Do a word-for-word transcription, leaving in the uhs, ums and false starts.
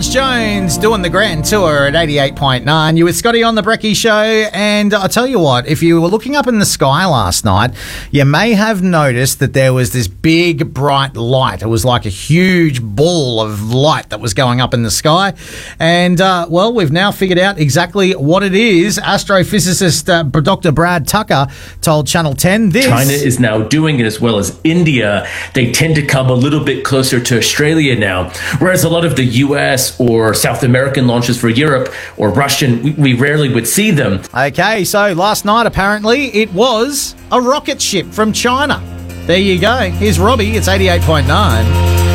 Alex Jones doing the grand tour at eighty-eight point nine. You with Scotty on the Brekkie Show. And I'll tell you what, if you were looking up in the sky last night, you may have noticed that there was this big, bright light. It was like a huge ball of light that was going up in the sky. And, uh, well, we've now figured out exactly what it is. Astrophysicist uh, Doctor Brad Tucker told Channel ten this. China is now doing it as well as India. They tend to come a little bit closer to Australia now, whereas a lot of the U S or South American launches for Europe or Russian, we, we rarely would see them. Okay, so last night apparently it was a rocket ship from China. There you go. Here's Robbie. It's eighty-eight point nine.